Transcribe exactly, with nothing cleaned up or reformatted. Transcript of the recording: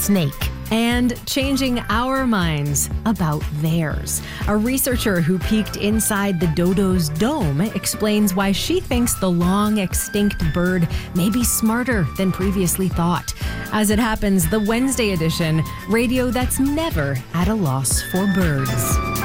snake and changing our minds about theirs. A researcher who peeked inside the dodo's dome explains why she thinks the long extinct bird may be smarter than previously thought. As it happens, the Wednesday edition, radio that's never at a loss for birds.